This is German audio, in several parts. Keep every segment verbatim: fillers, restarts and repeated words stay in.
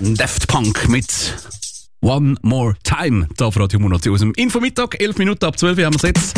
Daft Punk mit One More Time. Da auf Radio Monat aus dem Infomittag. elf Minuten ab zwölf haben wir es jetzt.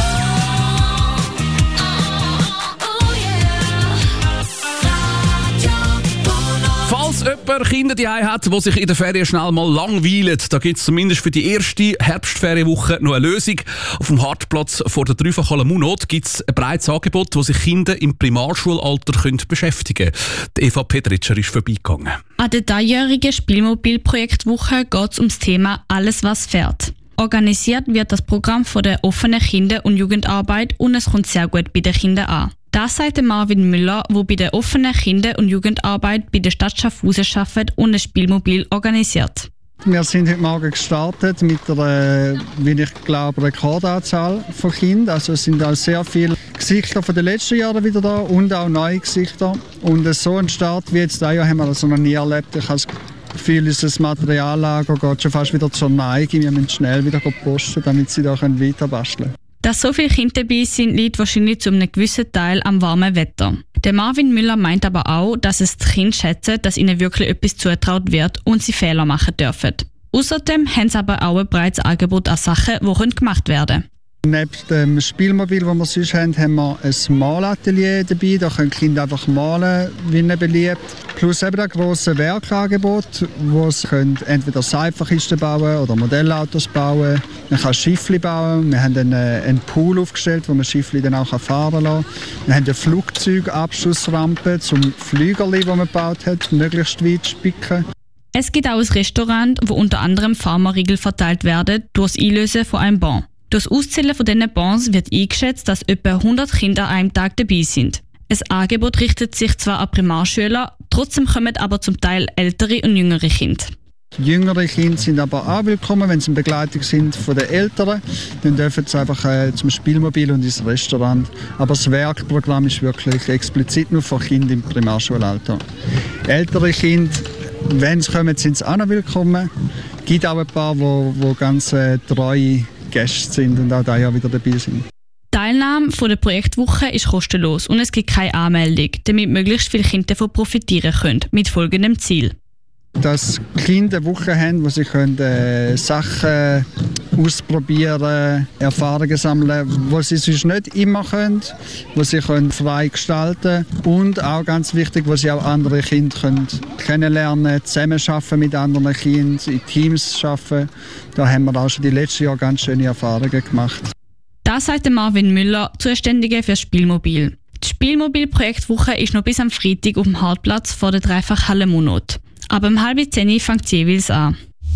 Falls jemand Kinder zu Hause hat, die sich in der Ferien schnell mal langweilen, da gibt es zumindest für die erste Herbstferienwoche noch eine Lösung. Auf dem Hartplatz vor der Dreifachhalle Munot gibt es ein breites Angebot, das sich Kinder im Primarschulalter können beschäftigen können. Eva Pedritscher ist vorbeigegangen. An der dreijährigen Spielmobilprojektwoche geht es um das Thema «Alles, was fährt». Organisiert wird das Programm von der offenen Kinder- und Jugendarbeit und es kommt sehr gut bei den Kindern an. Das sagt Marvin Müller, der bei der offenen Kinder- und Jugendarbeit bei der Stadt Schaffhausen arbeitet und ein Spielmobil organisiert. Wir sind heute Morgen gestartet mit einer, wie ich glaube, Rekordanzahl von Kindern. Also es sind auch sehr viele Gesichter von den letzten Jahren wieder da und auch neue Gesichter. Und so ein Start wie jetzt dieses Jahr haben wir das noch nie erlebt. Ich habe das Gefühl, unser Materiallager geht schon fast wieder zur Neige. Wir müssen schnell wieder posten, damit sie da weiter basteln können. Dass so viele Kinder dabei sind, liegt wahrscheinlich zu einem gewissen Teil am warmen Wetter. Der Marvin Müller meint aber auch, dass es die Kinder schätzen, dass ihnen wirklich etwas zugetraut wird und sie Fehler machen dürfen. Außerdem haben sie aber auch ein breites Angebot an Sachen, die gemacht werden können. Neben dem Spielmobil, das wir sonst haben, haben wir ein Malatelier dabei. Da können die Kinder einfach malen, wie ihnen beliebt. Plus eben ein grosses Werkangebot, wo sie können entweder Seifenkisten bauen oder Modellautos bauen. Man kann Schiffli bauen. Wir haben einen, einen Pool aufgestellt, wo man Schiffli dann auch fahren lassen kann. Wir haben eine Flugzeugabschussrampe zum Flügerli, das man gebaut hat, möglichst weit spicken. Es gibt auch ein Restaurant, wo unter anderem Pharma-Riegel verteilt werden durch das Einlösen von einem Bon. Durch das Auszählen von diesen Bons wird eingeschätzt, dass etwa hundert Kinder an einem Tag dabei sind. Ein Angebot richtet sich zwar an Primarschüler, trotzdem kommen aber zum Teil ältere und jüngere Kinder. Jüngere Kinder sind aber auch willkommen, wenn sie in Begleitung sind von den Älteren. Dann dürfen sie einfach äh, zum Spielmobil und ins Restaurant. Aber das Werkprogramm ist wirklich explizit nur für Kinder im Primarschulalter. Ältere Kinder, wenn sie kommen, sind sie auch noch willkommen. Es gibt auch ein paar, die ganz äh, treue Gäste sind und auch da ja wieder dabei sind. Die Teilnahme von der Projektwoche ist kostenlos und es gibt keine Anmeldung, damit möglichst viele Kinder davon profitieren können, mit folgendem Ziel. Dass Kinder eine Woche haben, wo sie können, äh, Sachen ausprobieren, Erfahrungen sammeln, die sie sonst nicht immer können, wo sie können frei gestalten können und auch ganz wichtig, wo sie auch andere Kinder können kennenlernen, zusammenarbeiten mit anderen Kindern, in Teams arbeiten. Da haben wir auch schon die letzten Jahre ganz schöne Erfahrungen gemacht. Das sagt Marvin Müller, Zuständiger für das Spielmobil. Die Spielmobil-Projektwoche ist noch bis am Freitag auf dem Hartplatz vor der Dreifachhalle Munot. Aber um halb zehn fängt sie jeweils an.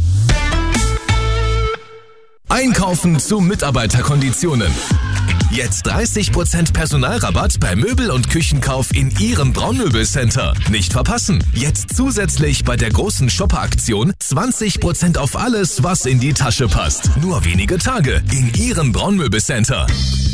Einkaufen zu Mitarbeiterkonditionen. Jetzt dreißig Prozent Personalrabatt bei Möbel- und Küchenkauf in Ihrem Braunmöbelcenter. Nicht verpassen. Jetzt zusätzlich bei der großen Shopper-Aktion zwanzig Prozent auf alles, was in die Tasche passt. Nur wenige Tage in Ihrem Braunmöbelcenter.